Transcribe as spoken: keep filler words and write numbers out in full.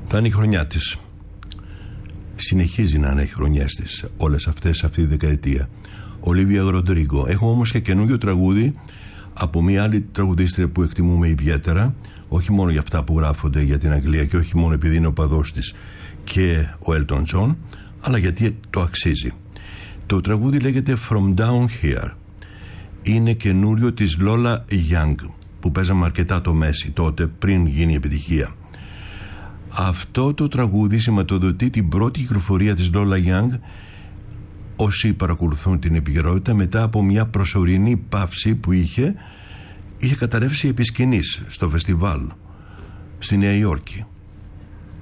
Θα είναι η χρονιά της. Συνεχίζει να είναι οι χρονιές της όλες αυτές, αυτή τη δεκαετία. Ολίβια Ροντρίγκο. Έχω όμως και καινούριο τραγούδι από μια άλλη τραγουδίστρια που εκτιμούμε ιδιαίτερα, όχι μόνο για αυτά που γράφονται για την Αγγλία και όχι μόνο επειδή είναι ο παδός της και ο Έλτον Τζον, αλλά γιατί το αξίζει. Το τραγούδι λέγεται From Down Here. Είναι καινούριο της Lola Young, που παίζαμε αρκετά το Μέση τότε, πριν γίνει επιτυχία. Αυτό το τραγούδι σηματοδοτεί την πρώτη κυκλοφορία της Lola Young, όσοι παρακολουθούν την επικαιρότητα, μετά από μια προσωρινή παύση που είχε είχε καταρρεύσει επί σκηνής στο φεστιβάλ στη Νέα Υόρκη.